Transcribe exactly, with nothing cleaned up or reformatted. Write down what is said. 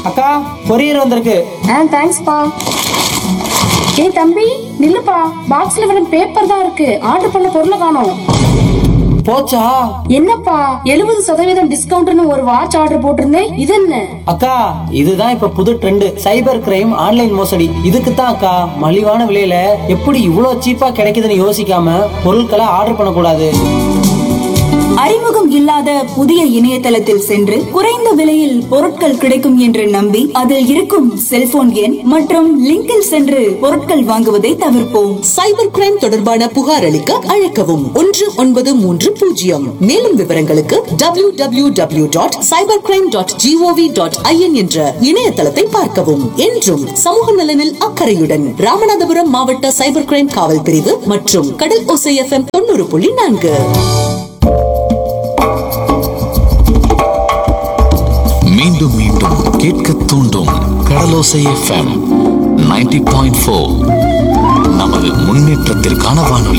அக்கா, கொரியர் வந்திருக்கு. ஆ தேங்க்ஸ் பா. ஏய் தம்பி நில்லுப்பா, பாக்ஸ்ல வெறும் பேப்பர் தான் இருக்கு, ஆர்டர் பண்ண பொருளை காணோம். போச்சா? என்னப்பா எழுபது சதவீதம் டிஸ்கவுண்ட்னு ஒரு வாட்ச் ஆர்டர் போட்டிருந்தேன், இது என்ன? அக்கா, இதுதான் இப்ப புது ட்ரெண்ட், சைபர் கிரைம் ஆன்லைன் மோசடி. இதுக்கு தான் அக்கா, மலிவான விலையில எப்படி இவ்வளவு சீப்பா கிடைக்குதுன்னு யோசிக்காம பொருட்களை ஆர்டர் பண்ணக்கூடாது. அறிமுகம் இல்லாத புதிய இணையதளத்தில் சென்று குறைந்த விலையில் பொருட்கள் கிடைக்கும் என்று நம்பி அதில் இருக்கும் செல்போன் எண் மற்றும் லிங்கில் சென்று பொருட்கள் வாங்குவதை தவிர்ப்போம். சைபர் கிரைம் தொடர்பான புகார் அளிக்க அழைக்கவும் ஒன்று ஒன்பது மூன்று பூஜ்ஜியம். மேலும் விவரங்களுக்கு W W W dot cyber crime dot gov dot IN என்ற இணையதளத்தை பார்க்கவும். என்றும் சமூக நலனில் அக்கறையுடன் ராமநாதபுரம் மாவட்ட சைபர் கிரைம் காவல் பிரிவு மற்றும் கடல் ஓசை எஃப்எம் தொண்ணூறு புள்ளி நான்கு. மீண்டும் மீண்டும் கேட்க தூண்டும் கடலோசை எஃப்எம் நைன்டி பாயிண்ட் ஃபோர். நமது முன்னேற்றத்திற்கான வானொலி.